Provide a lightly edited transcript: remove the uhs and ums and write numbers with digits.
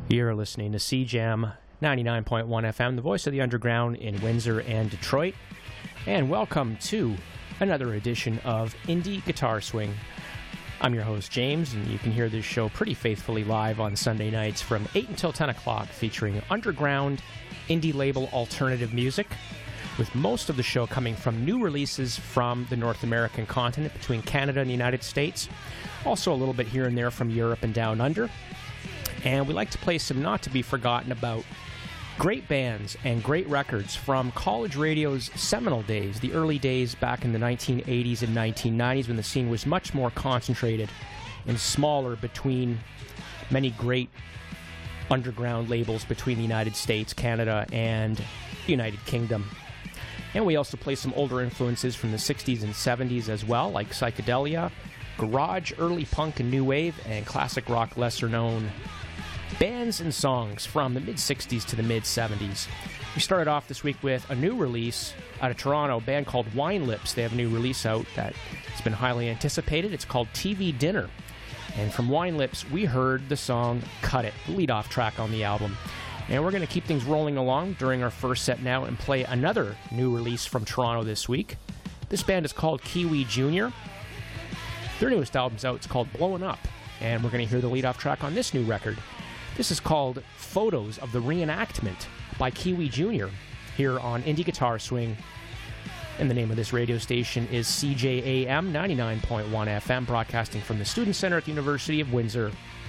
You're listening to CJAM 99.1 FM, the voice of the underground in Windsor and Detroit. And welcome to another edition of Indie Guitar Swing. I'm your host, James, and you can hear this show pretty faithfully live on Sunday nights from 8 until 10 o'clock, featuring underground, indie label alternative music, with most of the show coming from new releases from the North American continent, between Canada and the United States. Also a little bit here and there from Europe and down under. And we like to play some not to be forgotten about great bands and great records from college radio's seminal days, the early days back in the 1980s and 1990s, when the scene was much more concentrated and smaller between many great underground labels between the United States, Canada, and the United Kingdom. And we also play some older influences from the 60s and 70s as well, like psychedelia, garage, early punk and new wave, and classic rock lesser known bands and songs from the mid-60s to the mid-70s. We started off this week with a new release out of Toronto, a band called Wine Lips. They have a new release out that has been highly anticipated. It's called TV Dinner. And from Wine Lips, we heard the song Cut It, the lead-off track on the album. And we're going to keep things rolling along during our first set now and play another new release from Toronto this week. This band is called Kiwi Jr. Their newest album's out. It's called Blowin' Up. And we're going to hear the lead-off track on this new record. This is called Photos of the Reenactment by Kiwi Jr. here on Indie Guitar Swing. And the name of this radio station is CJAM 99.1 FM, broadcasting from the Student Center at the University of Windsor